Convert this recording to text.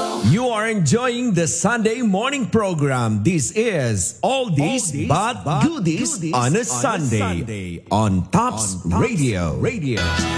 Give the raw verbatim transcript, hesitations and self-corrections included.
You are enjoying the Sunday morning program. This is All This But Goodies on a Sunday on Tops Radio. Radio.